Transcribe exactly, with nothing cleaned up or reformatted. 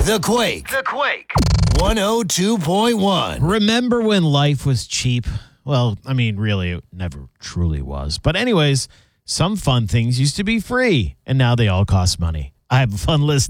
The Quake. The Quake. one oh two point one. Remember when life was cheap? Well, I mean, really, it never truly was. But anyways, some fun things used to be free, and now they all cost money. I have a fun list